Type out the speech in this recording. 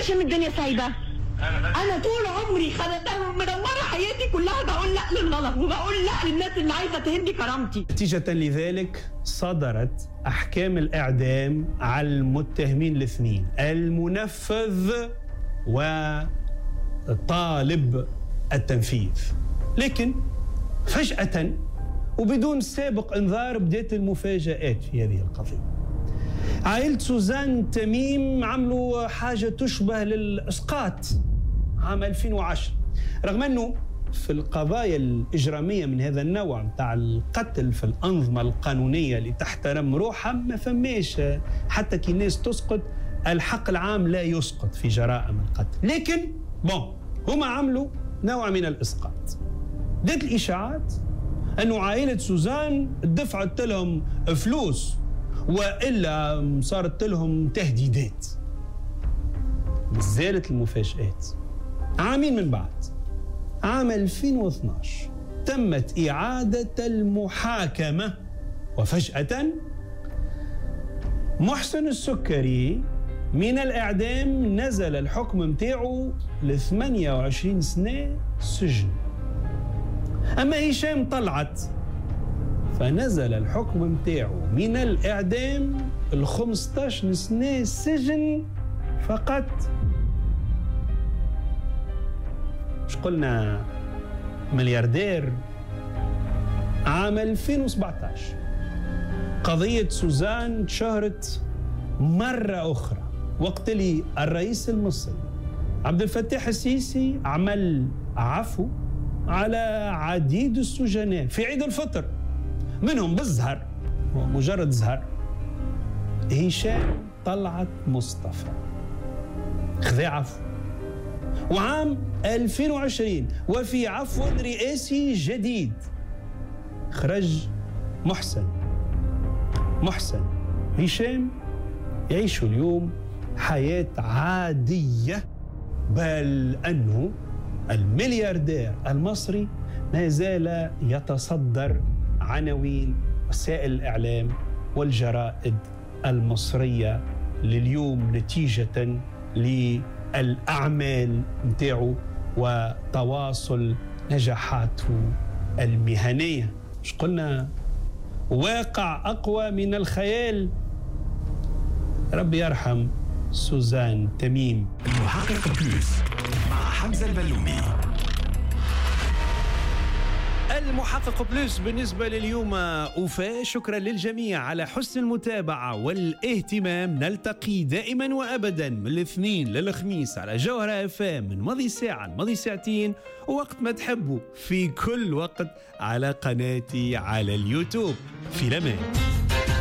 عشان الدنيا سايبة. أنا طول عمري مدمرة حياتي كلها، بقول لا للغلط وبقول لا للناس اللي عايزة تهدي كرامتي. نتيجة لذلك صدرت أحكام الإعدام على المتهمين الاثنين، المنفذ وطالب التنفيذ. لكن فجأة وبدون سابق انذار بدأت المفاجآت في هذه القضية. عائلة سوزان تميم عملوا حاجة تشبه للإسقاط عام 2010، رغم أنه في القضايا الإجرامية من هذا النوع متاع القتل في الأنظمة القانونية اللي تحترم روحها ما فماش حتى كي الناس تسقط، الحق العام لا يسقط في جرائم القتل. لكن هما عملوا نوع من الإسقاط. بدأت الإشاعات أنه عائلة سوزان دفعت لهم فلوس وإلا صارت لهم تهديدات. زالت المفاجآت. عامين من بعد، عام 2012 تمت إعادة المحاكمة، وفجأة محسن السكري من الإعدام نزل الحكم متاعه ل 28 سنة سجن. أما هشام طلعت فنزل الحكم متاعه من الإعدام ل 15 سنة سجن فقط. مش قلنا ملياردير؟ عام 2017 قضية سوزان تشهرت مرة أخرى، وقت اللي الرئيس المصري عبد الفتاح السيسي عمل عفو على عديد السجناء في عيد الفطر، منهم بالزهر ومجرد زهر هشام طلعت مصطفى خذ عفو. وعام 2020 وفي عفو رئاسي جديد خرج محسن هشام يعيشوا اليوم حياة عادية، بل أنه الملياردير المصري ما زال يتصدر عناوين وسائل الإعلام والجرائد المصرية لليوم نتيجة للأعمال متاعه وتواصل نجاحاته المهنية. مش قلنا واقع أقوى من الخيال؟ ربي يرحم سوزان تميم. المحقق بلوس مع حمزة البلومي. المحقق بلوس بالنسبة لليوم أوفى. شكرا للجميع على حسن المتابعة والاهتمام. نلتقي دائما وأبدا من الاثنين للخميس على جوهرة FM من ماضي ساعة لماضي ساعتين، ووقت ما تحبوا في كل وقت على قناتي على اليوتيوب. في الأمان.